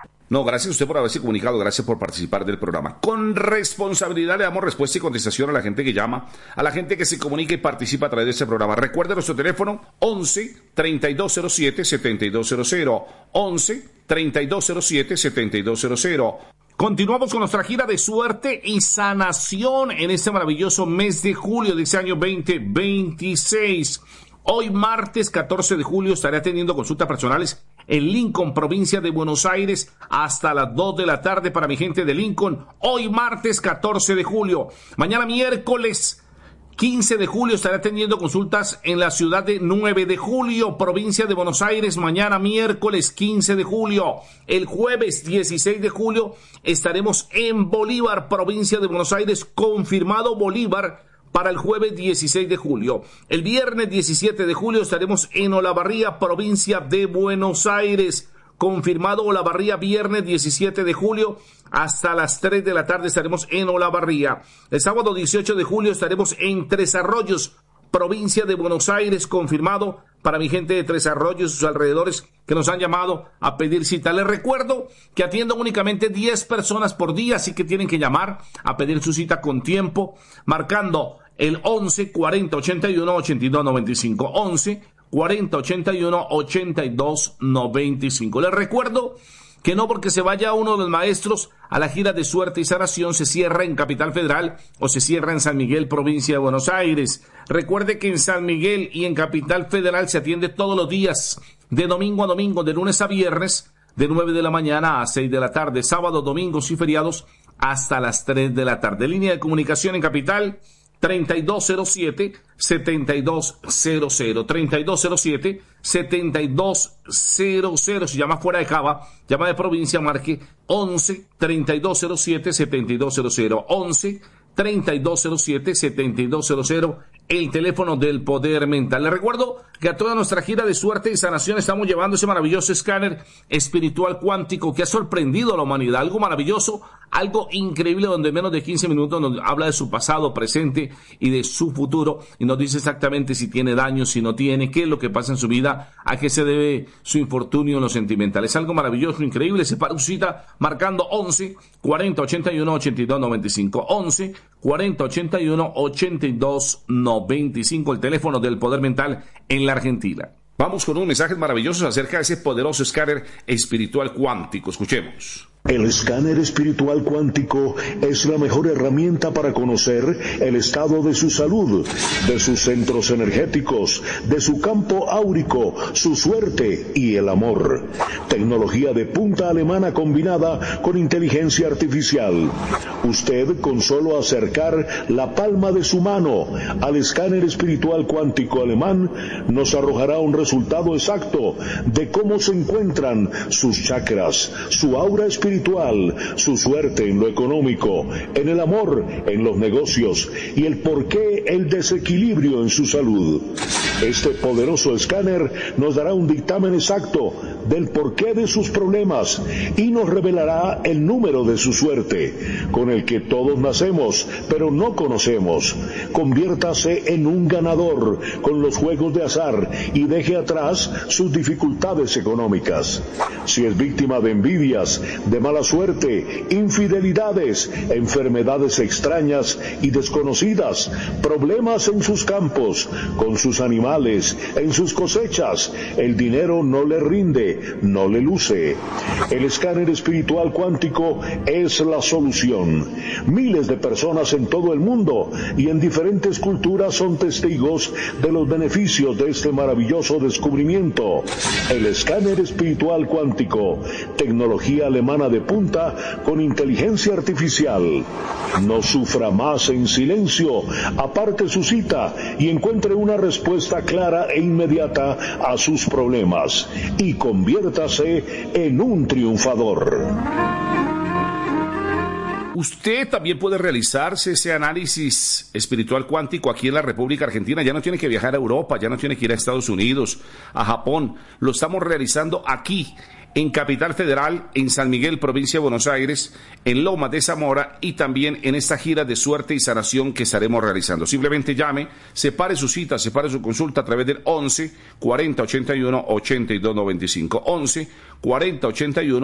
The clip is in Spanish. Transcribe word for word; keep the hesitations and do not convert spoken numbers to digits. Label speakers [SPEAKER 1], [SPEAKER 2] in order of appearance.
[SPEAKER 1] No, gracias a usted por haberse comunicado, gracias por participar del programa. Con responsabilidad le damos respuesta y contestación a la gente que llama, a la gente que se comunica y participa a través de este programa. Recuerde nuestro teléfono once, treinta y dos cero siete, setenta y dos cero cero, once, treinta y dos cero siete, setenta y dos cero cero. Continuamos con nuestra gira de suerte y sanación en este maravilloso mes de julio de este año veinte veintiséis. Hoy martes catorce de julio estaré atendiendo consultas personales en Lincoln, provincia de Buenos Aires, hasta las dos de la tarde para mi gente de Lincoln. Hoy martes catorce de julio. Mañana miércoles quince de julio estaré atendiendo consultas en la ciudad de nueve de julio, provincia de Buenos Aires. Mañana miércoles quince de julio. El jueves dieciséis de julio estaremos en Bolívar, provincia de Buenos Aires. Confirmado Bolívar para el jueves dieciséis de julio. El viernes diecisiete de julio estaremos en Olavarría, provincia de Buenos Aires. Confirmado Olavarría, viernes diecisiete de julio, hasta las tres de la tarde estaremos en Olavarría. El sábado dieciocho de julio estaremos en Tres Arroyos, provincia de Buenos Aires, confirmado para mi gente de Tres Arroyos y sus alrededores que nos han llamado a pedir cita. Les recuerdo que atiendo únicamente diez personas por día, así que tienen que llamar a pedir su cita con tiempo, marcando el once, cuarenta, ochenta y uno, ochenta y dos, noventa y cinco, once, cuarenta, ochenta y uno, ochenta y dos, noventa y cinco. Les recuerdo que no porque se vaya uno de los maestros a la gira de suerte y sanación se cierra en Capital Federal o se cierra en San Miguel, provincia de Buenos Aires. Recuerde que en San Miguel y en Capital Federal se atiende todos los días, de domingo a domingo, de lunes a viernes, de nueve de la mañana a seis de la tarde, sábados, domingos y feriados hasta las tres de la tarde. Línea de comunicación en Capital, treinta y dos cero siete, setenta y dos cero cero, treinta y dos cero siete, setenta y dos cero cero. Si llama fuera de Cava, llama de provincia, marque once, treinta y dos cero siete, setenta y dos cero cero, once, treinta y dos cero siete, setenta y dos cero cero, el teléfono del Poder Mental. Les recuerdo que a toda nuestra gira de suerte y sanación estamos llevando ese maravilloso escáner espiritual cuántico que ha sorprendido a la humanidad, algo maravilloso, algo increíble, donde en menos de quince minutos nos habla de su pasado, presente y de su futuro, y nos dice exactamente si tiene daño, si no tiene, qué es lo que pasa en su vida, a qué se debe su infortunio en lo sentimental. Es algo maravilloso, increíble. Separa su cita marcando once, cuarenta, ochenta y uno, ochenta y dos, noventa y cinco, once, cuarenta, ochenta y uno, ochenta y dos, noventa y cinco, el teléfono del Poder Mental en la Argentina. Vamos con unos mensajes maravillosos acerca de ese poderoso escáner espiritual cuántico. Escuchemos.
[SPEAKER 2] El escáner espiritual cuántico es la mejor herramienta para conocer el estado de su salud, de sus centros energéticos, de su campo áurico, su suerte y el amor. Tecnología de punta alemana combinada con inteligencia artificial. Usted, con solo acercar la palma de su mano al escáner espiritual cuántico alemán, nos arrojará un resultado exacto de cómo se encuentran sus chakras, su aura espiritual, su suerte en lo económico, en el amor, en los negocios y el porqué el desequilibrio en su salud. Este poderoso escáner nos dará un dictamen exacto del porqué de sus problemas y nos revelará el número de su suerte, con el que todos nacemos, pero no conocemos. Conviértase en un ganador con los juegos de azar y deje atrás sus dificultades económicas. Si es víctima de envidias, de mala suerte, infidelidades, enfermedades extrañas y desconocidas, problemas en sus campos, con sus animales, en sus cosechas, el dinero no le rinde, no le luce. El escáner espiritual cuántico es la solución. Miles de personas en todo el mundo y en diferentes culturas son testigos de los beneficios de este maravilloso descubrimiento. El escáner espiritual cuántico, tecnología alemana de punta con inteligencia artificial. No sufra más en silencio, aparte su cita y encuentre una respuesta clara e inmediata a sus problemas y conviértase en un triunfador.
[SPEAKER 1] Usted también puede realizarse ese análisis espiritual cuántico aquí en la República Argentina. Ya no tiene que viajar a Europa, ya no tiene que ir a Estados Unidos, a Japón. Lo estamos realizando aquí, en Capital Federal, en San Miguel, provincia de Buenos Aires, en Lomas de Zamora y también en esta gira de suerte y sanación que estaremos realizando. Simplemente llame, separe su cita, separe su consulta a través del once, cuarenta, ochenta y uno, ochenta y dos, noventa y cinco, once, cuarenta, ochenta y uno,